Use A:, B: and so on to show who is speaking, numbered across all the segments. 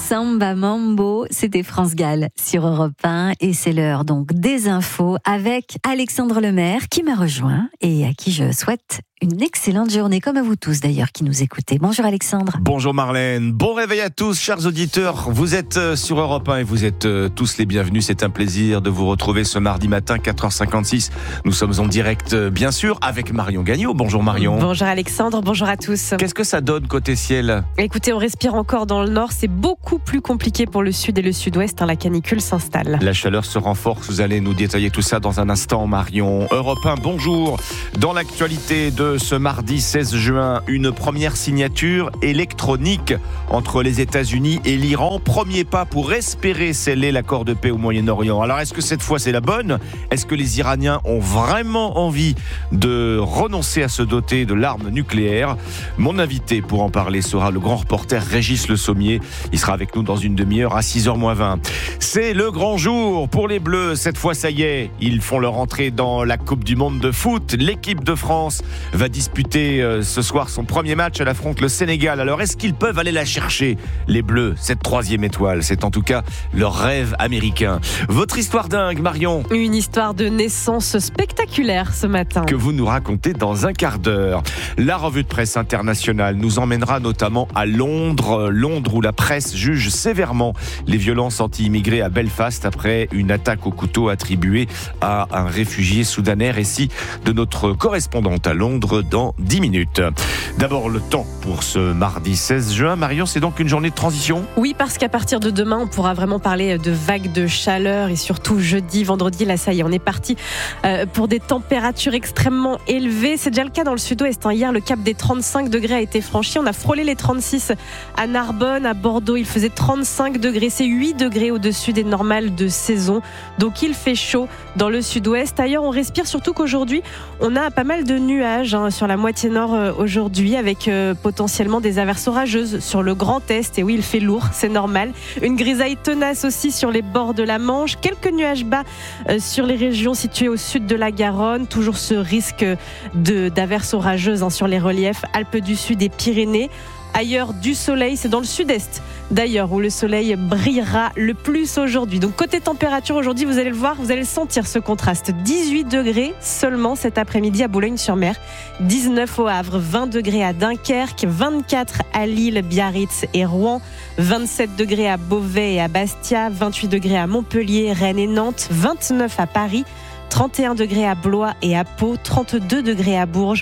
A: Samba Mambo, c'était France Gall sur Europe 1 et c'est l'heure donc des infos avec Alexandre Lemaire qui m'a rejoint et à qui je souhaite une excellente journée, comme à vous tous d'ailleurs qui nous écoutez. Bonjour Alexandre.
B: Bonjour Marlène, bon réveil à tous chers auditeurs. Vous êtes sur Europe 1 et vous êtes tous les bienvenus. C'est un plaisir de vous retrouver ce mardi matin 4h56. Nous sommes en direct bien sûr avec Marion Gagnaud. Bonjour Marion.
C: Bonjour Alexandre, bonjour à tous.
B: Qu'est-ce que ça donne côté ciel ?
C: Écoutez, on respire encore dans le nord, c'est beaucoup plus compliqué pour le sud et le sud-ouest, la canicule s'installe.
B: La chaleur se renforce, vous allez nous détailler tout ça dans un instant Marion. Europe 1, bonjour. Dans l'actualité de ce mardi 16 juin, une première signature électronique entre les États-Unis et l'Iran. Premier pas pour espérer sceller l'accord de paix au Moyen-Orient. Alors est-ce que cette fois c'est la bonne ? Est-ce que les Iraniens ont vraiment envie de renoncer à se doter de l'arme nucléaire ? Mon invité pour en parler sera le grand reporter Régis Le Sommier. Il sera avec nous dans une demi-heure à 6h-20. C'est le grand jour pour les Bleus. Cette fois, ça y est, ils font leur entrée dans la Coupe du Monde de foot. L'équipe de France va disputer ce soir son premier match. Elle affronte le Sénégal. Alors, est-ce qu'ils peuvent aller la chercher, les Bleus, cette 3e étoile ? C'est en tout cas leur rêve américain. Votre histoire dingue, Marion ?
C: Une histoire de naissance spectaculaire ce matin.
B: Que vous nous racontez dans un quart d'heure. La revue de presse internationale nous emmènera notamment à Londres où la presse juge sévèrement les violences anti-immigrés à Belfast après une attaque au couteau attribuée à un réfugié soudanais. Récit de notre correspondante à Londres dans 10 minutes. D'abord, le temps pour ce mardi 16 juin. Marion, c'est donc une journée de transition ?
C: Oui, parce qu'à partir de demain, on pourra vraiment parler de vagues de chaleur et surtout jeudi, vendredi, là ça y est, on est parti pour des températures extrêmement élevées. C'est déjà le cas dans le sud-ouest. Hier, le cap des 35 degrés a été franchi. On a frôlé les 36 à Narbonne, à Bordeaux. Il faisait 35 degrés. C'est 8 degrés au-dessus des normales de saison. Donc il fait chaud dans le sud-ouest. Ailleurs, on respire, surtout qu'aujourd'hui, on a pas mal de nuages sur la moitié nord aujourd'hui, avec potentiellement des averses orageuses sur le Grand Est. Et oui, il fait lourd, c'est normal. Une grisaille tenace aussi sur les bords de la Manche. Quelques nuages bas sur les régions situées au sud de la Garonne. Toujours ce risque d'averses orageuses sur les reliefs Alpes du Sud et Pyrénées. Ailleurs, du soleil, c'est dans le sud-est d'ailleurs où le soleil brillera le plus aujourd'hui. Donc côté température aujourd'hui, vous allez le voir, vous allez le sentir ce contraste. 18 degrés seulement cet après-midi à Boulogne-sur-Mer, 19 au Havre, 20 degrés à Dunkerque, 24 à Lille, Biarritz et Rouen, 27 degrés à Beauvais et à Bastia, 28 degrés à Montpellier, Rennes et Nantes, 29 à Paris, 31 degrés à Blois et à Pau, 32 degrés à Bourges,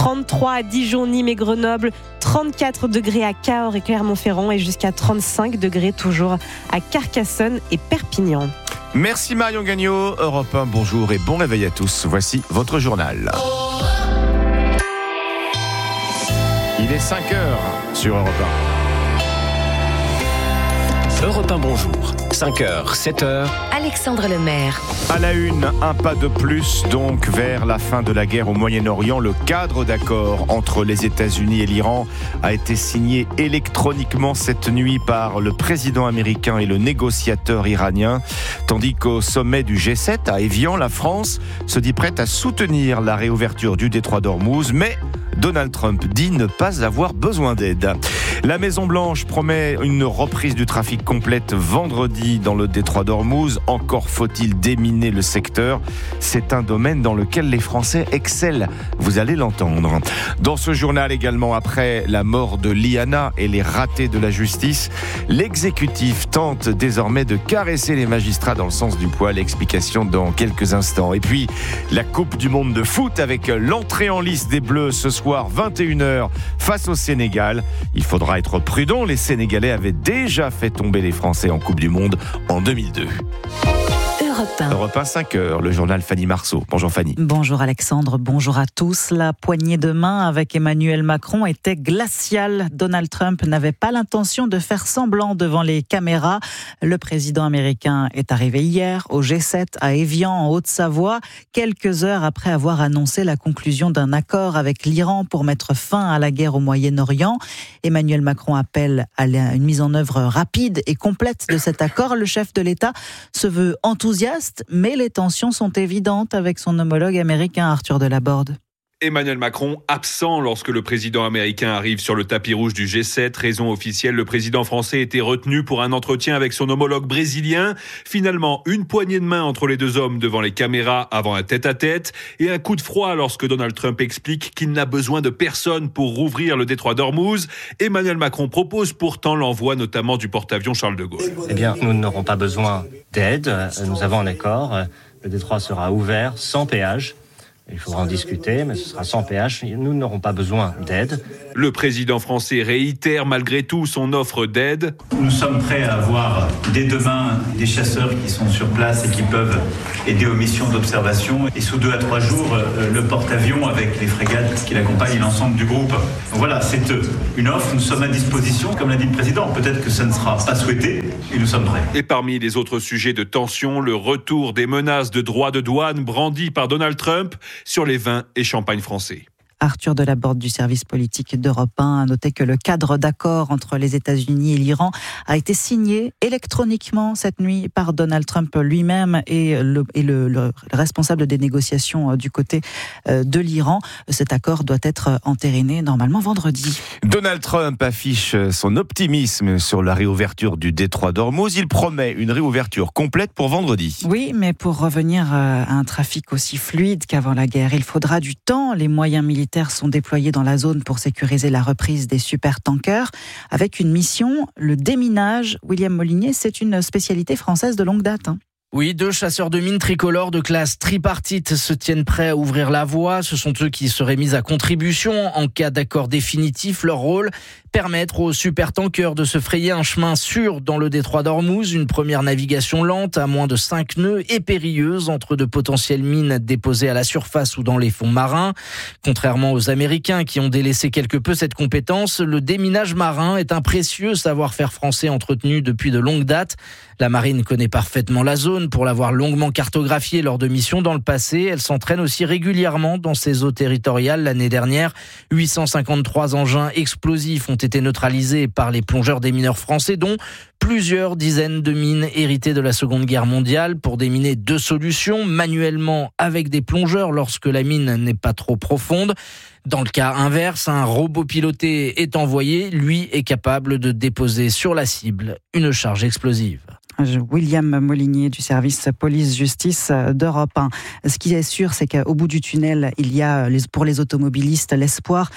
C: 33 à Dijon, Nîmes et Grenoble, 34 degrés à Cahors et Clermont-Ferrand et jusqu'à 35 degrés toujours à Carcassonne et Perpignan.
B: Merci Marion Gagnaud. Europe 1, bonjour et bon réveil à tous. Voici votre journal. Il est 5h sur Europe 1.
D: Europe 1, bonjour. 5h, 7h.
A: Alexandre Lemaire.
B: À la une, un pas de plus donc vers la fin de la guerre au Moyen-Orient. Le cadre d'accord entre les États-Unis et l'Iran a été signé électroniquement cette nuit par le président américain et le négociateur iranien. Tandis qu'au sommet du G7 à Évian, la France se dit prête à soutenir la réouverture du détroit d'Ormuz, mais Donald Trump dit ne pas avoir besoin d'aide. La Maison-Blanche promet une reprise du trafic complète vendredi dans le détroit d'Ormuz. Encore faut-il déminer le secteur. C'est un domaine dans lequel les Français excellent. Vous allez l'entendre. Dans ce journal également, après la mort de Liana et les ratés de la justice, l'exécutif tente désormais de caresser les magistrats dans le sens du poil. Explication dans quelques instants. Et puis, la Coupe du Monde de foot avec l'entrée en lice des Bleus ce soir 21h face au Sénégal. Il faudra être prudent, les Sénégalais avaient déjà fait tomber les Français en Coupe du Monde en 2002. Europe 1, 5h, le journal Fanny Marceau. Bonjour Fanny.
E: Bonjour Alexandre, bonjour à tous. La poignée de main avec Emmanuel Macron était glaciale. Donald Trump n'avait pas l'intention de faire semblant devant les caméras. Le président américain est arrivé hier au G7 à Évian en Haute-Savoie, quelques heures après avoir annoncé la conclusion d'un accord avec l'Iran pour mettre fin à la guerre au Moyen-Orient. Emmanuel Macron appelle à une mise en œuvre rapide et complète de cet accord. Le chef de l'État se veut enthousiaste, mais les tensions sont évidentes avec son homologue américain Arthur Delaborde.
F: Emmanuel Macron absent lorsque le président américain arrive sur le tapis rouge du G7. Raison officielle, le président français était retenu pour un entretien avec son homologue brésilien. Finalement, une poignée de main entre les deux hommes devant les caméras avant un tête-à-tête et un coup de froid lorsque Donald Trump explique qu'il n'a besoin de personne pour rouvrir le détroit d'Ormuz. Emmanuel Macron propose pourtant l'envoi notamment du porte-avions Charles de Gaulle.
G: Eh bien, nous n'aurons pas besoin d'aide. Nous avons un accord. Le détroit sera ouvert sans péage. Il faudra en discuter, mais ce sera sans péage. Nous n'aurons pas besoin d'aide.
F: Le président français réitère malgré tout son offre d'aide.
H: Nous sommes prêts à avoir dès demain des chasseurs qui sont sur place et qui peuvent aider aux missions d'observation. Et sous 2 à 3 jours, le porte-avions avec les frégates qui l'accompagnent l'ensemble du groupe. Donc voilà, c'est une offre. Nous sommes à disposition, comme l'a dit le président. Peut-être que ça ne sera pas souhaité, et nous sommes prêts.
F: Et parmi les autres sujets de tension, le retour des menaces de droits de douane brandies par Donald Trump sur les vins et champagnes français.
E: Arthur Delaborde du service politique d'Europe 1 a noté que le cadre d'accord entre les États-Unis et l'Iran a été signé électroniquement cette nuit par Donald Trump lui-même et le responsable des négociations du côté de l'Iran. Cet accord doit être entériné normalement vendredi.
B: Donald Trump affiche son optimisme sur la réouverture du détroit d'Ormuz. Il promet une réouverture complète pour vendredi.
E: Oui, mais pour revenir à un trafic aussi fluide qu'avant la guerre, il faudra du temps. Les moyens militaires sont déployés dans la zone pour sécuriser la reprise des supertankers avec une mission, le déminage. William Molinier, c'est une spécialité française de longue date.
I: Oui, 2 chasseurs de mines tricolores de classe tripartite se tiennent prêts à ouvrir la voie. Ce sont eux qui seraient mis à contribution en cas d'accord définitif. Leur rôle, permettre aux supertankers de se frayer un chemin sûr dans le détroit d'Ormuz. Une première navigation lente à moins de 5 nœuds et périlleuse entre de potentielles mines déposées à la surface ou dans les fonds marins. Contrairement aux Américains qui ont délaissé quelque peu cette compétence, le déminage marin est un précieux savoir-faire français entretenu depuis de longues dates. La marine connaît parfaitement la zone pour l'avoir longuement cartographiée lors de missions dans le passé. Elle s'entraîne aussi régulièrement dans ses eaux territoriales. L'année dernière, 853 engins explosifs ont été neutralisés par les plongeurs démineurs français, dont plusieurs dizaines de mines héritées de la Seconde Guerre mondiale. Pour déminer 2 solutions, manuellement avec des plongeurs lorsque la mine n'est pas trop profonde. Dans le cas inverse, un robot piloté est envoyé. Lui est capable de déposer sur la cible une charge explosive.
E: William Molinier du service police-justice d'Europe 1. Ce qui est sûr, c'est qu'au bout du tunnel, il y a pour les automobilistes l'espoir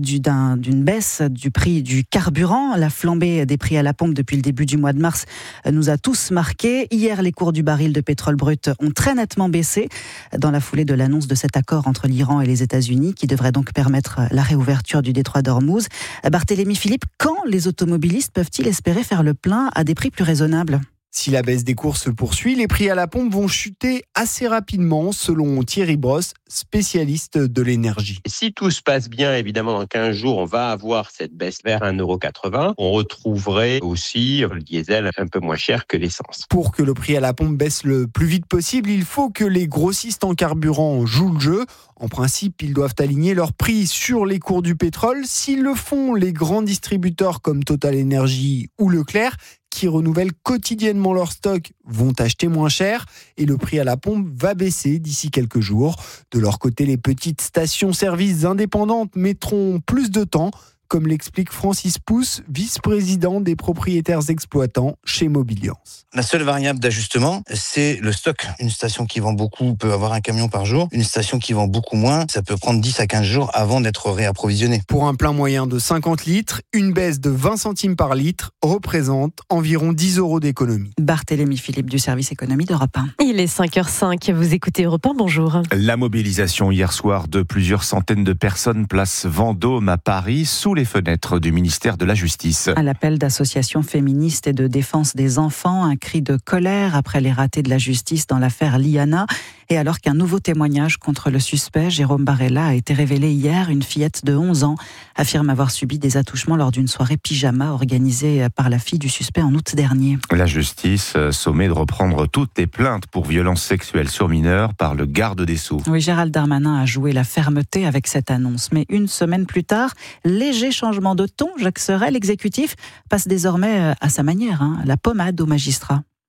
E: d'une baisse du prix du carburant. La flambée des prix à la pompe depuis le début du mois de mars nous a tous marqués. Hier, les cours du baril de pétrole brut ont très nettement baissé dans la foulée de l'annonce de cet accord entre l'Iran et les États-Unis qui devrait donc permettre la réouverture du détroit d'Ormuz. Barthélémy Philippe, quand les automobilistes peuvent-ils espérer faire le plein à des prix plus raisonnables ?
J: Si la baisse des cours se poursuit, les prix à la pompe vont chuter assez rapidement, selon Thierry Brosse, spécialiste de l'énergie.
K: Si tout se passe bien, évidemment, dans 15 jours, on va avoir cette baisse vers 1,80 €. On retrouverait aussi le diesel un peu moins cher que l'essence.
J: Pour que le prix à la pompe baisse le plus vite possible, il faut que les grossistes en carburant jouent le jeu. En principe, ils doivent aligner leur prix sur les cours du pétrole. S'ils le font, les grands distributeurs comme Total Energy ou Leclerc, qui renouvellent quotidiennement leur stock, vont acheter moins cher et le prix à la pompe va baisser d'ici quelques jours. De leur côté, les petites stations-service indépendantes mettront plus de temps, comme l'explique Francis Pousse, vice-président des propriétaires exploitants chez Mobiliance.
L: La seule variable d'ajustement, c'est le stock. Une station qui vend beaucoup peut avoir un camion par jour. Une station qui vend beaucoup moins, ça peut prendre 10 à 15 jours avant d'être réapprovisionné.
J: Pour un plein moyen de 50 litres, une baisse de 20 centimes par litre représente environ 10 € d'économie.
E: Barthélémy Philippe du service économie d'Europe 1.
C: Il est 5h05, vous écoutez Europe 1, bonjour.
B: La mobilisation hier soir de plusieurs centaines de personnes place Vendôme à Paris sous les fenêtres du ministère de la Justice.
E: À l'appel d'associations féministes et de défense des enfants, un cri de colère après les ratés de la justice dans l'affaire Liana. Et alors qu'un nouveau témoignage contre le suspect, Jérôme Barella, a été révélé hier, une fillette de 11 ans affirme avoir subi des attouchements lors d'une soirée pyjama organisée par la fille du suspect en août dernier.
B: La justice sommet de reprendre toutes les plaintes pour violences sexuelles sur mineurs par le garde des Sceaux.
E: Oui, Gérald Darmanin a joué la fermeté avec cette annonce. Mais une semaine plus tard, léger changement de ton, Jacques Sorel, l'exécutif, passe désormais à sa manière, la pommade aux magistrats.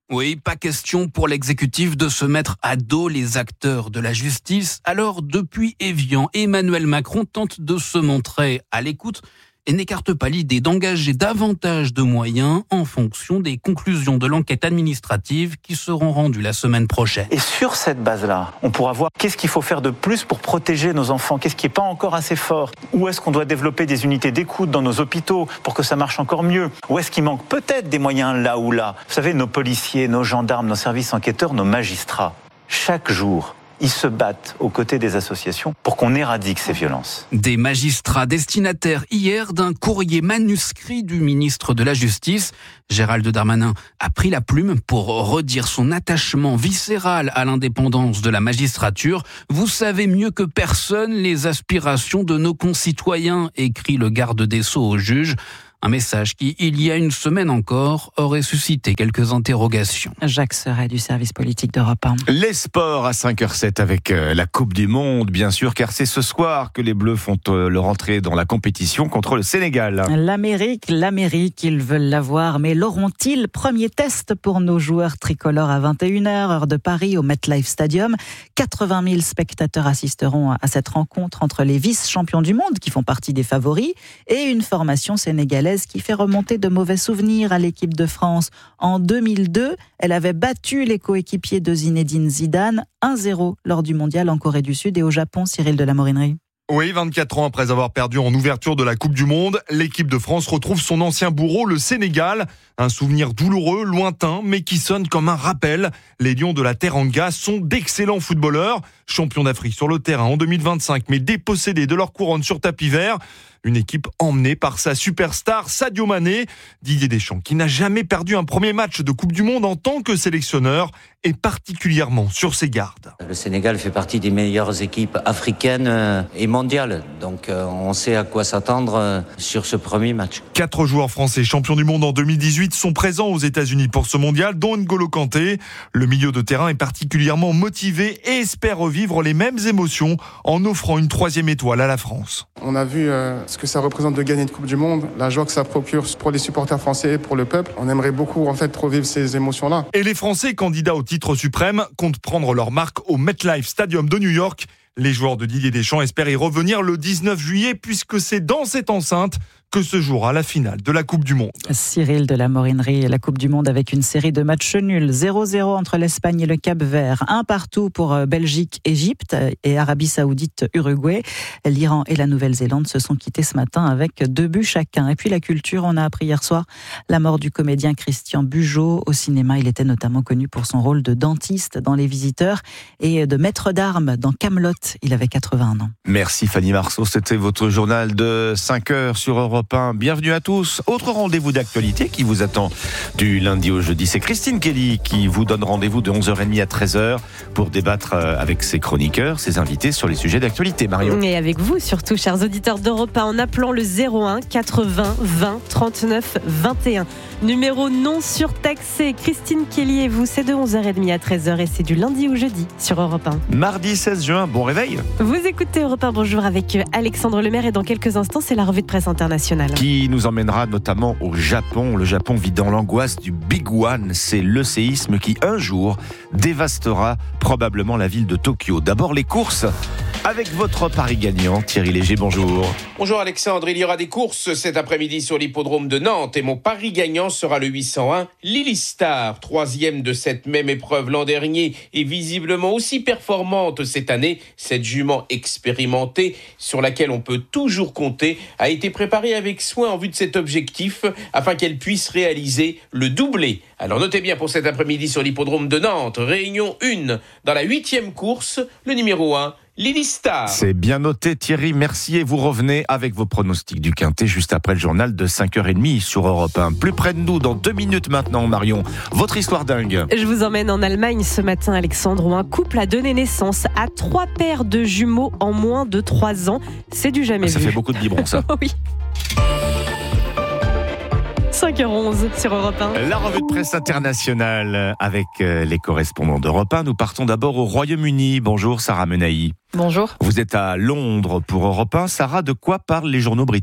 M: Oui, pas question pour l'exécutif de se mettre à dos les acteurs de la justice. Alors, depuis Évian, Emmanuel Macron tente de se montrer à l'écoute et n'écarte pas l'idée d'engager davantage de moyens en fonction des conclusions de l'enquête administrative qui seront rendues la semaine prochaine.
N: Et sur cette base-là, on pourra voir qu'est-ce qu'il faut faire de plus pour protéger nos enfants, qu'est-ce qui n'est pas encore assez fort, où est-ce qu'on doit développer des unités d'écoute dans nos hôpitaux pour que ça marche encore mieux, où est-ce qu'il manque peut-être des moyens là ou là. Vous savez, nos policiers, nos gendarmes, nos services enquêteurs, nos magistrats, chaque jour, ils se battent aux côtés des associations pour qu'on éradique ces violences.
M: Des magistrats destinataires hier d'un courrier manuscrit du ministre de la Justice. Gérald Darmanin a pris la plume pour redire son attachement viscéral à l'indépendance de la magistrature. Vous savez mieux que personne les aspirations de nos concitoyens, écrit le garde des Sceaux au juge. Un message qui, il y a une semaine encore, aurait suscité quelques interrogations.
E: Jacques Serret du service politique d'Europe 1.
B: Les sports à 5h07 avec la Coupe du Monde, bien sûr, car c'est ce soir que les Bleus font leur entrée dans la compétition contre le Sénégal.
E: L'Amérique, ils veulent l'avoir, mais l'auront-ils? Premier test pour nos joueurs tricolores à 21h, heure de Paris, au MetLife Stadium. 80 000 spectateurs assisteront à cette rencontre entre les vice-champions du monde, qui font partie des favoris, et une formation sénégalaise qui fait remonter de mauvais souvenirs à l'équipe de France. En 2002, elle avait battu les coéquipiers de Zinedine Zidane 1-0 lors du mondial en Corée du Sud et au Japon. Cyril de la Morinerie.
O: Oui, 24 ans après avoir perdu en ouverture de la Coupe du Monde, l'équipe de France retrouve son ancien bourreau, le Sénégal. Un souvenir douloureux, lointain, mais qui sonne comme un rappel. Les Lions de la Teranga sont d'excellents footballeurs, champions d'Afrique sur le terrain en 2025, mais dépossédés de leur couronne sur tapis vert. Une équipe emmenée par sa superstar Sadio Mané. Didier Deschamps, qui n'a jamais perdu un premier match de Coupe du Monde en tant que sélectionneur, est particulièrement sur ses gardes.
P: Le Sénégal fait partie des meilleures équipes africaines et mondiales. Donc on sait à quoi s'attendre sur ce premier match.
O: 4 joueurs français champions du monde en 2018 sont présents aux États-Unis pour ce mondial, dont N'Golo Kanté. Le milieu de terrain est particulièrement motivé et espère revivre les mêmes émotions en offrant une 3e étoile à la France.
Q: On a vu ce que ça représente de gagner une Coupe du Monde, la joie que ça procure pour les supporters français et pour le peuple. On aimerait beaucoup revivre ces émotions-là.
O: Et les Français candidats au titre suprême comptent prendre leur marque au MetLife Stadium de New York. Les joueurs de Didier Deschamps espèrent y revenir le 19 juillet puisque c'est dans cette enceinte que se jouera la finale de la Coupe du Monde.
E: Cyril de la Morinerie, la Coupe du Monde avec une série de matchs nuls. 0-0 entre l'Espagne et le Cap-Vert. 1-1 pour Belgique, Égypte et Arabie Saoudite, Uruguay. L'Iran et la Nouvelle-Zélande se sont quittés ce matin avec 2 buts chacun. Et puis la culture, on a appris hier soir la mort du comédien Christian Bugeaud. Au cinéma, il était notamment connu pour son rôle de dentiste dans Les Visiteurs et de maître d'armes dans Kaamelott. Il avait 81 ans.
B: Merci Fanny Marceau, c'était votre journal de 5h sur Europe 1. Bienvenue à tous. Autre rendez-vous d'actualité qui vous attend du lundi au jeudi. C'est Christine Kelly qui vous donne rendez-vous de 11h30 à 13h pour débattre avec ses chroniqueurs, ses invités sur les sujets d'actualité. Marion.
C: Et avec vous surtout, chers auditeurs d'Europe 1, en appelant le 01 80 20 39 21. Numéro non surtaxé. Christine Kelly et vous, c'est de 11h30 à 13h et c'est du lundi au jeudi sur Europe 1.
B: Mardi 16 juin, bon réveil.
C: Vous écoutez Europe 1, bonjour avec Alexandre Lemaire et dans quelques instants, c'est la revue de presse internationale.
B: Qui nous emmènera notamment au Japon. Le Japon vit dans l'angoisse du Big One. C'est le séisme qui, un jour, dévastera probablement la ville de Tokyo. D'abord, les courses avec votre pari gagnant. Thierry Léger, bonjour.
R: Bonjour Alexandre, il y aura des courses cet après-midi sur l'hippodrome de Nantes et mon pari gagnant sera le 801 Lily Star, 3e de cette même épreuve l'an dernier et visiblement aussi performante cette année. Cette jument expérimentée sur laquelle on peut toujours compter a été préparée avec soin en vue de cet objectif afin qu'elle puisse réaliser le doublé. Alors notez bien pour cet après-midi sur l'hippodrome de Nantes, réunion 1 dans la 8e course, le numéro 1. Lily Star.
B: C'est bien noté Thierry, merci et vous revenez avec vos pronostics du Quintet juste après le journal de 5h30 sur Europe 1. Plus près de nous dans 2 minutes maintenant Marion, votre histoire dingue.
C: Je vous emmène en Allemagne ce matin Alexandre où un couple a donné naissance à 3 paires de jumeaux en moins de 3 ans. C'est du jamais vu.
B: Ça fait beaucoup de biberons ça.
C: Oui. 5h11 sur Europe 1.
B: La revue de presse internationale avec les correspondants d'Europe 1. Nous partons d'abord au Royaume-Uni. Bonjour Sarah Menahi.
S: Bonjour.
B: Vous êtes à Londres pour Europe 1. Sarah, de quoi parlent les journaux britanniques ?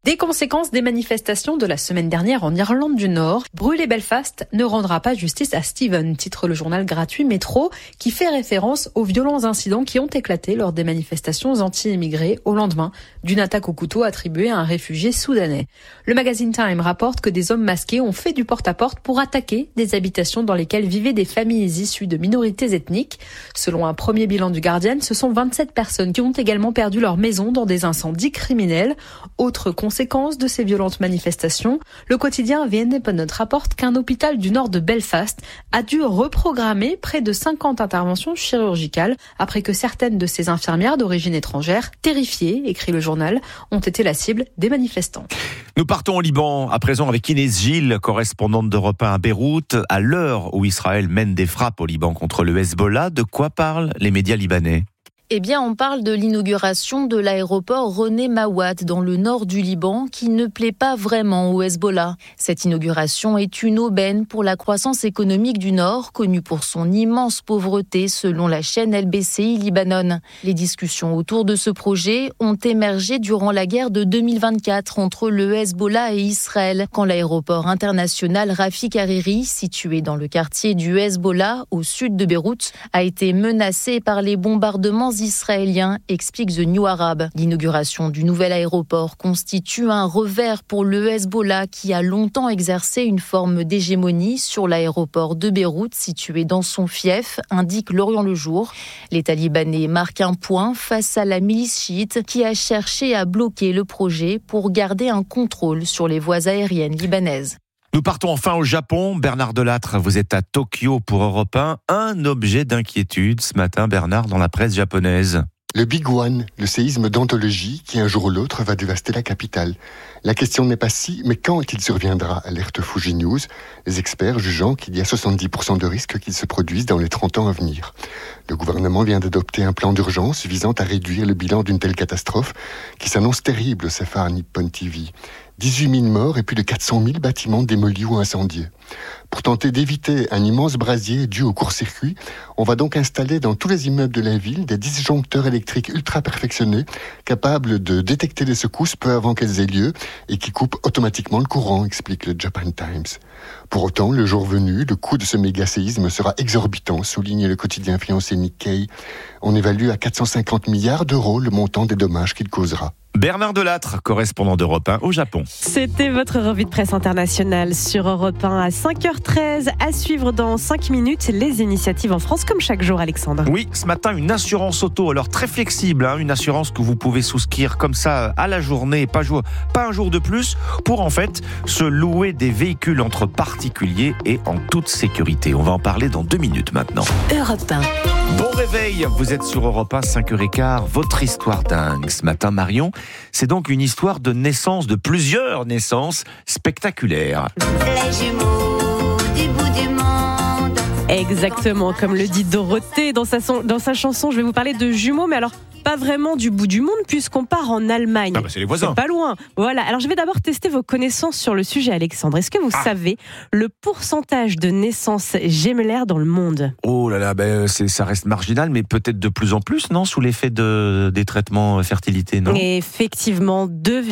S: Des conséquences des manifestations de la semaine dernière en Irlande du Nord. Brûler Belfast ne rendra pas justice à Stephen, titre le journal gratuit Métro, qui fait référence aux violents incidents qui ont éclaté lors des manifestations anti-immigrés au lendemain d'une attaque au couteau attribuée à un réfugié soudanais. Le magazine Time rapporte que des hommes masqués ont fait du porte-à-porte pour attaquer des habitations dans lesquelles vivaient des familles issues de minorités ethniques. Selon un premier bilan du Guardian, ce sont 27 personnes qui ont également perdu leur maison dans des incendies criminels. Autre conséquence de ces violentes manifestations, le quotidien The Independent rapporte qu'un hôpital du nord de Belfast a dû reprogrammer près de 50 interventions chirurgicales après que certaines de ces infirmières d'origine étrangère, terrifiées, écrit le journal, ont été la cible des manifestants.
B: Nous partons au Liban à présent avec Inès Gilles, correspondante d'Europe 1 à Beyrouth. À l'heure où Israël mène des frappes au Liban contre le Hezbollah, de quoi parlent les médias libanais ?
T: Eh bien, on parle de l'inauguration de l'aéroport René Mawad dans le nord du Liban qui ne plaît pas vraiment au Hezbollah. Cette inauguration est une aubaine pour la croissance économique du Nord, connue pour son immense pauvreté selon la chaîne LBCI Libanon. Les discussions autour de ce projet ont émergé durant la guerre de 2024 entre le Hezbollah et Israël, quand l'aéroport international Rafik Hariri, situé dans le quartier du Hezbollah au sud de Beyrouth, a été menacé par les bombardements israélien, explique The New Arab. L'inauguration du nouvel aéroport constitue un revers pour le Hezbollah qui a longtemps exercé une forme d'hégémonie sur l'aéroport de Beyrouth situé dans son fief, indique L'Orient le Jour. Les Talibanais marquent un point face à la milice chiite qui a cherché à bloquer le projet pour garder un contrôle sur les voies aériennes libanaises.
B: Nous partons enfin au Japon. Bernard Delattre, vous êtes à Tokyo pour Europe 1. Un objet d'inquiétude ce matin, Bernard, dans la presse japonaise.
U: Le Big One, le séisme d'anthologie qui un jour ou l'autre va dévaster la capitale. La question n'est pas si, mais quand il surviendra, alerte Fuji News, les experts jugeant qu'il y a 70% de risque qu'il se produise dans les 30 ans à venir. Le gouvernement vient d'adopter un plan d'urgence visant à réduire le bilan d'une telle catastrophe qui s'annonce terrible, s'affirme Nippon TV. 18 000 morts et plus de 400 000 bâtiments démolis ou incendiés. Pour tenter d'éviter un immense brasier dû au court-circuit, on va donc installer dans tous les immeubles de la ville des disjoncteurs électriques ultra perfectionnés, capables de détecter les secousses peu avant qu'elles aient lieu et qui coupent automatiquement le courant, explique le Japan Times. Pour autant, le jour venu, le coût de ce méga-séisme sera exorbitant, souligne le quotidien financier Nikkei. On évalue à 450 milliards d'euros le montant des dommages qu'il causera.
B: Bernard Delattre, correspondant d'Europe 1 au Japon.
C: C'était votre revue de presse internationale sur Europe 1 à 5h13. À suivre dans 5 minutes, les initiatives en France, comme chaque jour, Alexandre.
B: Oui, ce matin, une assurance auto, alors très flexible, une assurance que vous pouvez souscrire comme ça à la journée, pas un jour de plus, pour en fait se louer des véhicules entre particuliers et en toute sécurité. On va en parler dans 2 minutes maintenant.
A: Europe 1.
B: Bon réveil, vous êtes sur Europe 1, 5h15, votre histoire dingue. Ce matin, Marion, c'est donc une histoire de naissance, de plusieurs naissances spectaculaires.
V: Les jumeaux du bout du monde.
C: Exactement, comme le dit Dorothée dans sa chanson, je vais vous parler de jumeaux, mais alors pas vraiment du bout du monde puisqu'on part en Allemagne.
B: Ah bah c'est les voisins.
C: C'est pas loin. Voilà. Alors je vais d'abord tester vos connaissances sur le sujet, Alexandre. Est-ce que vous savez le pourcentage de naissances gémellaires dans le monde ?
B: Oh là là, ça reste marginal, mais peut-être de plus en plus, non ? Sous l'effet des traitements fertilité, non ?
C: Effectivement,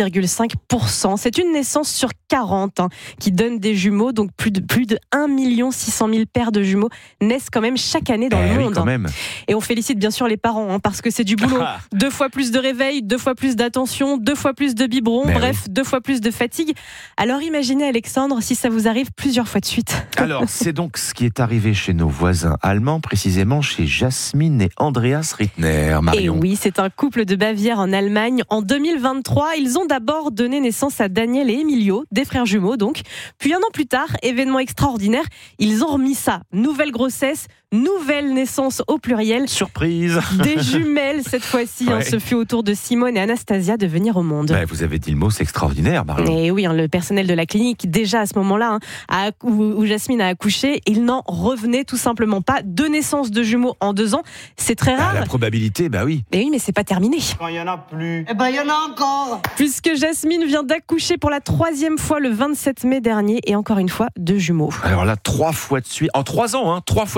C: 2,5%. C'est une naissance sur 40 qui donne des jumeaux. Donc plus de 1 600 000 paires de jumeaux naissent quand même chaque année dans le monde.
B: Oui, quand même.
C: Et on félicite bien sûr les parents parce que c'est du boulot. 2 fois plus de réveil, 2 fois plus d'attention, 2 fois plus de biberons, bref, 2 fois plus de fatigue. Alors imaginez, Alexandre, si ça vous arrive plusieurs fois de suite.
B: Alors, c'est donc ce qui est arrivé chez nos voisins allemands, précisément chez Jasmine et Andreas Rittner, Marion.
C: Et oui, c'est un couple de Bavière en Allemagne. En 2023, ils ont d'abord donné naissance à Daniel et Emilio, des frères jumeaux donc. Puis 1 an plus tard, événement extraordinaire, ils ont remis ça. Nouvelle grossesse, nouvelle naissance au pluriel.
B: Surprise.
C: Des jumelles cette fois-ci.
B: Ouais.
C: Ce fut au tour de Simone et Anastasia de venir au monde.
B: Vous avez dit le mot, c'est extraordinaire, Marion.
C: Et oui, le personnel de la clinique, déjà à ce moment-là, où Jasmine a accouché, il n'en revenait tout simplement pas. 2 naissances de jumeaux en 2 ans, c'est très rare.
B: La probabilité, oui.
C: Et oui, mais c'est pas terminé.
V: Quand il y en a plus, il y en a encore.
C: Puisque Jasmine vient d'accoucher pour la 3e fois le 27 mai dernier, et encore une fois, 2 jumeaux.
B: Alors là, 3 fois de suite, en 3 ans, 3 fois de suite en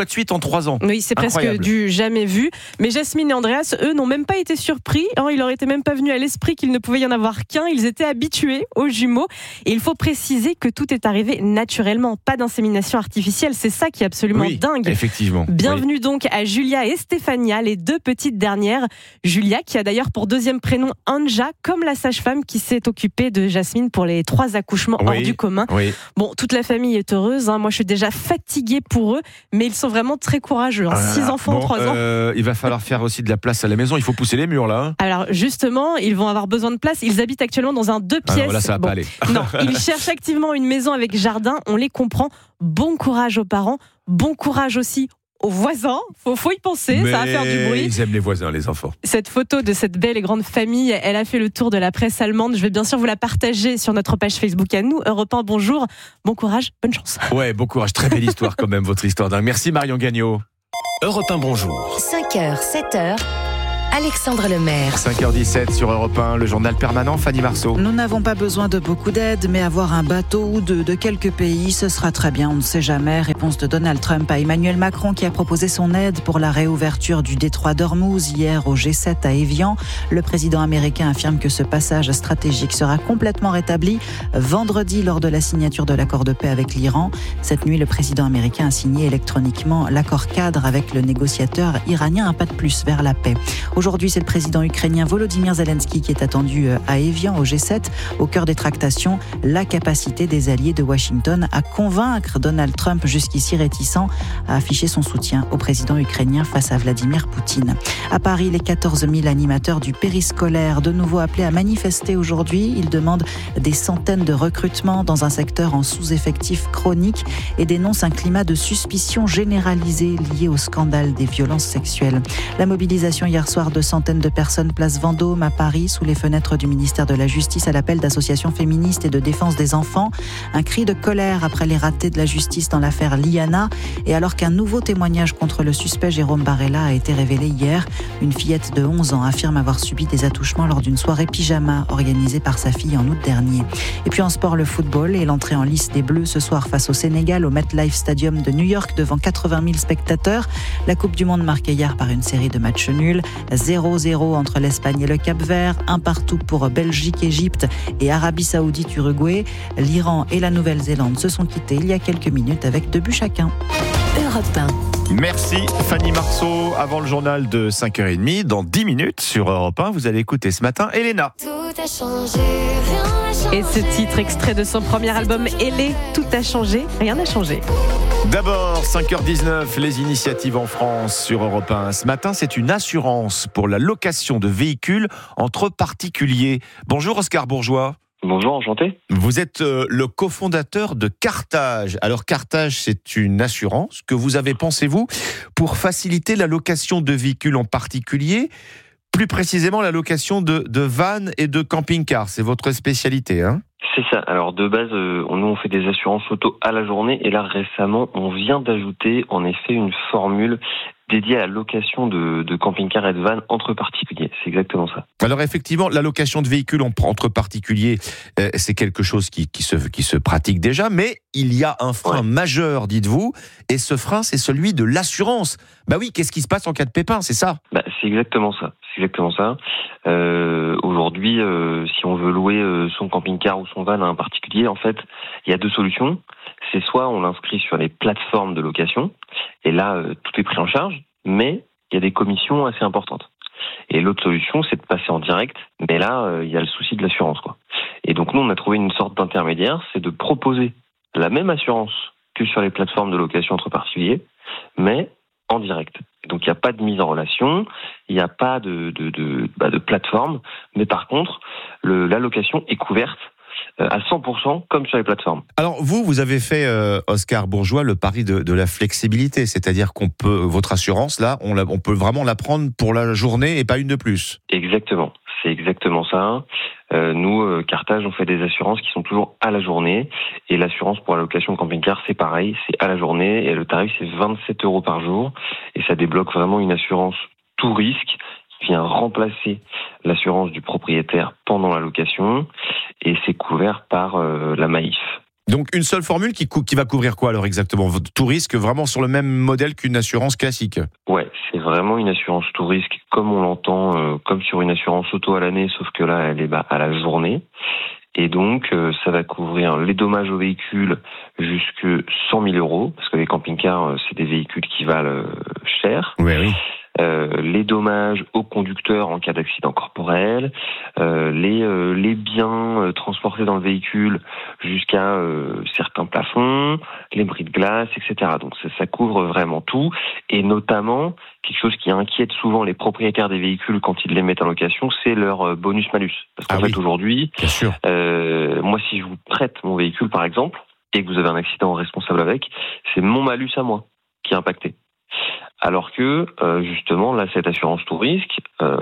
B: 33 ans.
C: Oui, c'est presque du jamais vu. Mais Jasmine et Andreas, eux, n'ont même pas été surpris. Il leur était même pas venu à l'esprit qu'il ne pouvait y en avoir qu'un. Ils étaient habitués aux jumeaux. Et il faut préciser que tout est arrivé naturellement, pas d'insémination artificielle. C'est ça qui est absolument dingue.
B: Effectivement.
C: Bienvenue donc à Julia et Stéphania, les deux petites dernières. Julia, qui a d'ailleurs pour deuxième prénom Anja, comme la sage-femme qui s'est occupée de Jasmine pour les 3 accouchements hors du commun.
B: Oui.
C: Bon, toute la famille est heureuse. Moi, je suis déjà fatiguée pour eux, mais ils sont vraiment très courageux. 6 enfants en 3 ans.
B: Il va falloir faire aussi de la place à la maison. Il faut pousser les murs, là.
C: Alors, justement, ils vont avoir besoin de place. Ils habitent actuellement dans un 2 pièces.
B: Là, ça va pas aller.
C: Non, ils cherchent activement une maison avec jardin. On les comprend. Bon courage aux parents. Bon courage aussi aux voisins. Faut y penser.
B: Mais
C: ça va faire du bruit.
B: Ils aiment les voisins, les enfants.
C: Cette photo de cette belle et grande famille, elle a fait le tour de la presse allemande. Je vais bien sûr vous la partager sur notre page Facebook à nous. Europe 1, bonjour. Bon courage, bonne chance.
B: Ouais, bon courage. Très belle histoire quand même, votre histoire dingue. Merci Marion Gagnon.
D: Europe 1, bonjour.
G: 5h, 7h. Alexandre Lemaire.
B: 5h17 sur Europe 1, le journal permanent, Fanny Marceau.
E: Nous n'avons pas besoin de beaucoup d'aide, mais avoir un bateau ou deux de quelques pays, ce sera très bien, on ne sait jamais. Réponse de Donald Trump à Emmanuel Macron qui a proposé son aide pour la réouverture du détroit d'Ormuz hier au G7 à Évian. Le président américain affirme que ce passage stratégique sera complètement rétabli vendredi lors de la signature de l'accord de paix avec l'Iran. Cette nuit, le président américain a signé électroniquement l'accord cadre avec le négociateur iranien, un pas de plus vers la paix. Aujourd'hui, c'est le président ukrainien Volodymyr Zelensky qui est attendu à Évian, au G7, au cœur des tractations, la capacité des alliés de Washington à convaincre Donald Trump, jusqu'ici réticent, à afficher son soutien au président ukrainien face à Vladimir Poutine. À Paris, les 14 000 animateurs du périscolaire, de nouveau appelés à manifester aujourd'hui. Ils demandent des centaines de recrutements dans un secteur en sous-effectif chronique et dénoncent un climat de suspicion généralisé lié au scandale des violences sexuelles. La mobilisation hier soir de centaines de personnes place Vendôme à Paris, sous les fenêtres du ministère de la Justice, à l'appel d'associations féministes et de défense des enfants. Un cri de colère après les ratés de la justice dans l'affaire Liana, et alors qu'un nouveau témoignage contre le suspect Jérôme Barella a été révélé hier. Une fillette de 11 ans affirme avoir subi des attouchements lors d'une soirée pyjama organisée par sa fille en août dernier. Et puis en sport, le football et l'entrée en lice des Bleus ce soir face au Sénégal au MetLife Stadium de New York devant 80 000 spectateurs. La Coupe du Monde marquée hier par une série de matchs nuls. 0-0 entre l'Espagne et le Cap-Vert, un partout pour Belgique, Égypte et Arabie Saoudite, Uruguay. L'Iran et la Nouvelle-Zélande se sont quittés il y a quelques minutes avec 2 buts chacun.
G: Europe 1.
B: Merci Fanny Marceau. Avant le journal de 5h30, dans 10 minutes sur Europe 1, vous allez écouter ce matin Elena.
V: Tout a changé, rien n'a changé.
C: Et ce titre, extrait de son premier album, Elé, tout a changé, rien n'a changé.
B: D'abord, 5h19, les initiatives en France sur Europe 1. Ce matin, c'est une assurance pour la location de véhicules entre particuliers. Bonjour Oscar Bourgeois.
W: Bonjour, enchanté.
B: Vous êtes le cofondateur de Cartage. Alors Cartage, c'est une assurance que vous avez, pensez-vous, pour faciliter la location de véhicules en particulier, plus précisément la location de vannes et de camping-cars. C'est votre spécialité, hein ?
W: C'est ça. Alors de base, nous on fait des assurances auto à la journée, et là récemment, on vient d'ajouter en effet une formule dédiée à la location de camping-cars et de vannes entre particuliers. C'est exactement ça.
B: Alors effectivement, la location de véhicules entre particuliers, c'est quelque chose qui se pratique déjà, mais il y a un frein majeur, dites-vous, et ce frein, c'est celui de l'assurance. Bah oui, qu'est-ce qui se passe en cas de pépin, c'est ça ?
W: C'est exactement ça. Aujourd'hui, si on veut louer son camping-car ou son van à un particulier, en fait, il y a 2 solutions. C'est soit on l'inscrit sur les plateformes de location, et là, tout est pris en charge, mais il y a des commissions assez importantes. Et l'autre solution, c'est de passer en direct, mais là, il y a le souci de l'assurance, quoi. Et donc nous, on a trouvé une sorte d'intermédiaire, c'est de proposer la même assurance que sur les plateformes de location entre particuliers, mais en direct. Donc il n'y a pas de mise en relation, il n'y a pas de plateforme, mais par contre, la location est couverte à 100% comme sur les plateformes.
B: Alors vous avez fait, Oscar Bourgeois, le pari de la flexibilité, c'est-à-dire qu'on peut, votre assurance là, on peut vraiment la prendre pour la journée et pas une de plus.
W: Exactement, c'est exactement ça. Nous, Cartage, on fait des assurances qui sont toujours à la journée, et l'assurance pour la location de camping-car, c'est pareil, c'est à la journée, et le tarif c'est 27 € par jour, et ça débloque vraiment une assurance tout risque qui vient remplacer l'assurance du propriétaire pendant la location, et c'est couvert par la Maïf.
B: Donc une seule formule qui va couvrir quoi alors exactement? Tout risque vraiment sur le même modèle qu'une assurance classique?
W: Ouais, c'est vraiment une assurance tout risque comme on l'entend, comme sur une assurance auto à l'année, sauf que là elle est à la journée. Et donc ça va couvrir les dommages aux véhicules jusque 100 000 euros, parce que les camping-cars c'est des véhicules qui valent cher.
B: Oui.
W: Les dommages aux conducteurs en cas d'accident corporel, les biens transportés dans le véhicule jusqu'à certains plafonds, les bris de glace, etc. Donc ça couvre vraiment tout, et notamment quelque chose qui inquiète souvent les propriétaires des véhicules quand ils les mettent en location, c'est leur bonus-malus. Parce qu'en fait aujourd'hui, moi si je vous prête mon véhicule par exemple, et que vous avez un accident responsable avec, c'est mon malus à moi qui est impacté. Alors que, justement, là, cette assurance tout risque,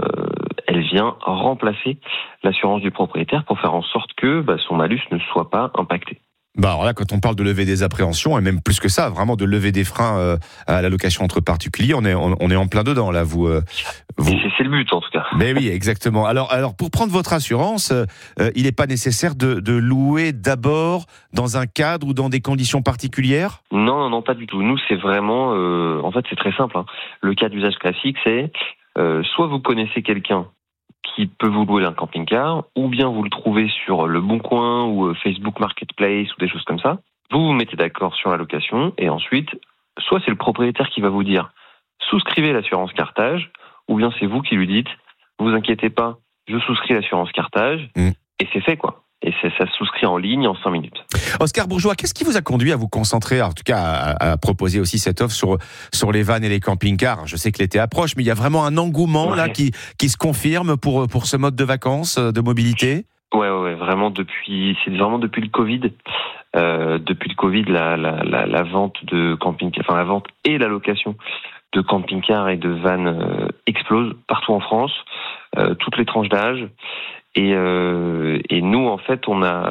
W: elle vient remplacer l'assurance du propriétaire pour faire en sorte que son malus ne soit pas impacté.
B: Alors là, quand on parle de lever des appréhensions, et même plus que ça, vraiment de lever des freins à la location entre particuliers, on est en plein dedans, là.
W: C'est le but, en tout cas.
B: Mais oui, exactement. Alors pour prendre votre assurance, il n'est pas nécessaire de louer d'abord dans un cadre ou dans des conditions particulières?
W: Non, pas du tout. Nous, c'est vraiment... en fait, c'est très simple. Le cas d'usage classique, c'est soit vous connaissez quelqu'un qui peut vous louer un camping-car, ou bien vous le trouvez sur Le Bon Coin ou Facebook Marketplace ou des choses comme ça. Vous vous mettez d'accord sur la location, et ensuite, soit c'est le propriétaire qui va vous dire « souscrivez l'assurance cartage », ou bien c'est vous qui lui dites « vous inquiétez pas, je souscris l'assurance cartage », et c'est fait quoi. Et ça se souscrit en ligne en 5 minutes.
B: Oscar Bourgeois, qu'est-ce qui vous a conduit à vous concentrer, en tout cas à proposer aussi cette offre sur les vannes et les camping-cars? Je sais que l'été approche, mais il y a vraiment un engouement là qui se confirme pour ce mode de vacances, de mobilité?
W: Ouais, vraiment c'est vraiment depuis le Covid. Depuis le Covid, la vente de camping-car, la vente et la location de camping-cars et de vannes explose partout en France, toutes les tranches d'âge. Et nous, en fait,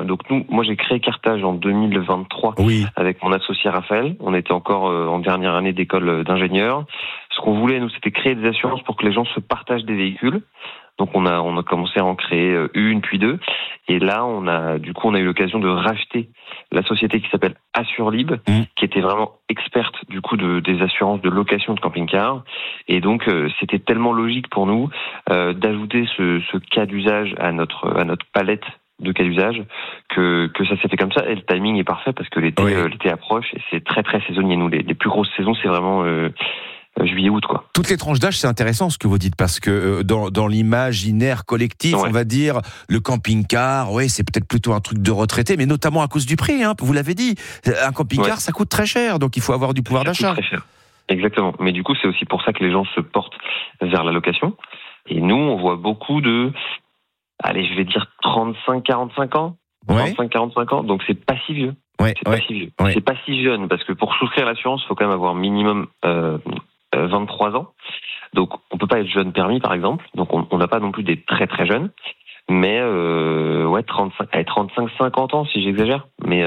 W: moi j'ai créé Cartage en 2023 avec mon associé Raphaël. On était encore en dernière année d'école d'ingénieur. Ce qu'on voulait, nous, c'était créer des assurances pour que les gens se partagent des véhicules. Donc on a commencé à en créer une puis deux. Et là, on a eu l'occasion de racheter la société qui s'appelle Assurlib, qui était vraiment experte du coup des assurances de location de camping-car. Et donc c'était tellement logique pour nous d'ajouter ce cas d'usage à notre palette de cas d'usage que ça s'est fait comme ça. Et le timing est parfait parce que l'été approche et c'est très très saisonnier. Nous, les plus grosses saisons, c'est vraiment juillet-août, quoi.
B: Toutes les tranches d'âge, c'est intéressant ce que vous dites, parce que dans l'imaginaire collectif, on va dire, le camping-car, c'est peut-être plutôt un truc de retraité, mais notamment à cause du prix, vous l'avez dit. Un camping-car, ça coûte très cher, donc il faut avoir du pouvoir d'achat.
W: Très cher. Exactement. Mais du coup, c'est aussi pour ça que les gens se portent vers la location. Et nous, on voit beaucoup de, je vais dire 35-45 ans. 35-45 ans, donc c'est pas si vieux. C'est pas si jeune, parce que pour souscrire l'assurance, il faut quand même avoir minimum 23 ans. Donc on peut pas être jeune permis par exemple, donc on n'a pas non plus des très très jeunes, mais 35-50 ans si j'exagère, mais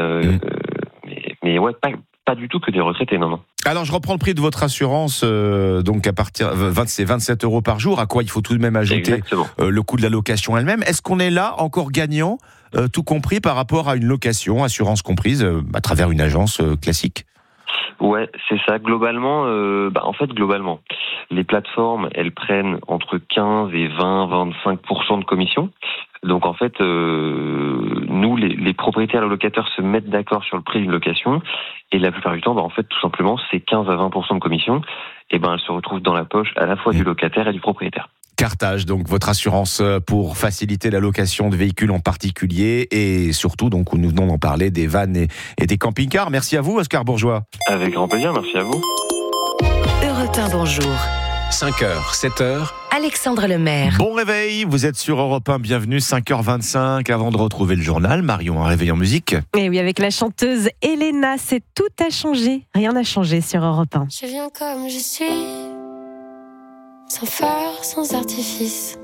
W: pas du tout que des retraités, non.
B: Alors je reprends le prix de votre assurance, donc à partir c'est 27 € par jour, à quoi il faut tout de même ajouter le coût de la location elle-même. Est-ce qu'on est là encore gagnant, tout compris par rapport à une location, assurance comprise, à travers une agence classique?
W: Ouais, c'est ça. Globalement, globalement, les plateformes, elles prennent entre 15 et 20-25% de commission. Donc en fait, nous, les propriétaires et les locataires se mettent d'accord sur le prix d'une location, et la plupart du temps, tout simplement, c'est 15 à 20% de commission, et elle se retrouve dans la poche à la fois du locataire et du propriétaire.
B: Cartage, donc votre assurance pour faciliter la location de véhicules en particulier, et surtout, donc nous venons d'en parler, des vannes et des camping-cars. Merci à vous, Oscar Bourgeois.
W: Avec grand plaisir, merci à vous.
G: Europe 1, bonjour.
D: 5h, 7h.
G: Alexandre Lemaire.
B: Bon réveil, vous êtes sur Europe 1, bienvenue, 5h25. Avant de retrouver le journal, Marion, un réveil en musique.
C: Et oui, avec la chanteuse Elena, c'est Tout a changé, rien n'a changé sur Europe 1.
F: Je viens comme je suis, sans phare, sans artifice.